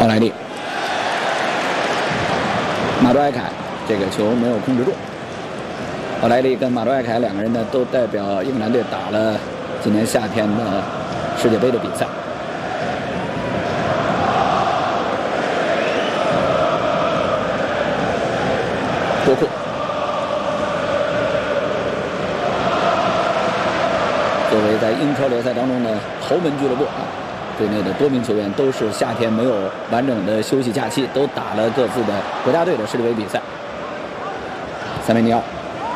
奥莱利，马多埃凯这个球没有控制住。奥莱利跟马多埃凯两个人呢，都代表英格兰队打了今年夏天的世界杯的比赛。多库，作为在英超联赛当中的豪门俱乐部啊，队内的多名球员都是夏天没有完整的休息假期，都打了各自的国家队的世界杯比赛。塞梅尼奥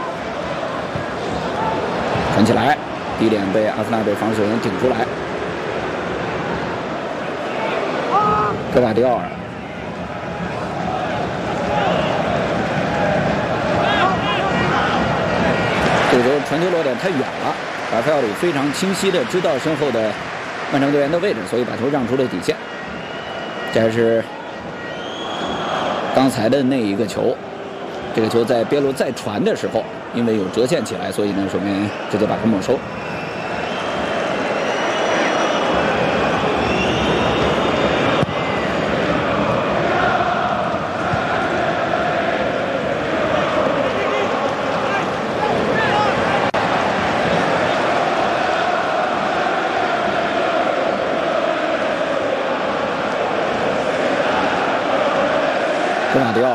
传起来，低点被阿森纳队防守员顶出来。戈瓦迪奥尔，这个球传球落点太远了，拉斐奥里非常清晰的知道身后的曼城队员的位置，所以把球让出了底线。这还是刚才的那一个球，这个球在边路再传的时候，因为有折线起来，所以呢，守门员直接把它没收。格瓦迪奥尔，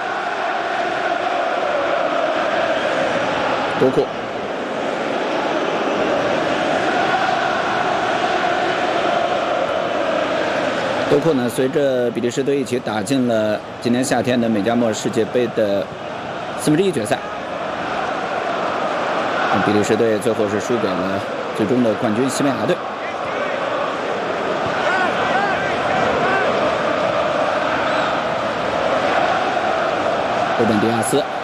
多库，多库呢，随着比利时队一起打进了今年夏天的美加墨世界杯的1/4决赛。比利时队最后是输给了最终的冠军西班牙队。欧本迪亚斯。